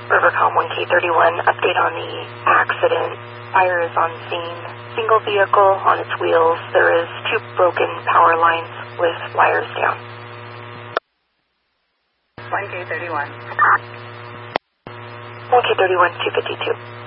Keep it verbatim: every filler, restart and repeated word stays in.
Rivercom one K thirty-one, update on the accident. Fire is on scene. Single vehicle on its wheels. There is two broken power lines with wires down. one K thirty-one. one K thirty-one, two fifty-two.